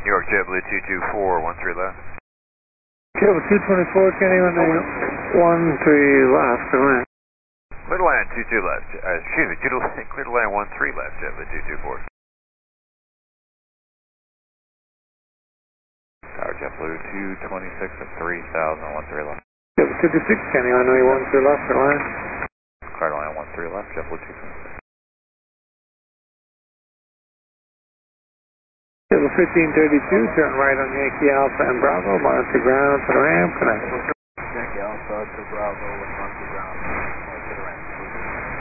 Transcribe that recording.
New York JetBlue 224, 13 left. JetBlue 224, Kenny, 13 left, go ahead. Clear to land 22 left, excuse me, clear to land 13 left, JetBlue 224. Tower JetBlue 226 at 3,000, 13 left. JetBlue 226, Kenny, 13 left, go ahead. Clear to land 13 left, JetBlue 226. JetBlue 1532, turn right on Yankee Alpha and Bravo, monitor ground to the ramp, connect. Yankee Alpha to Bravo, monitor ground.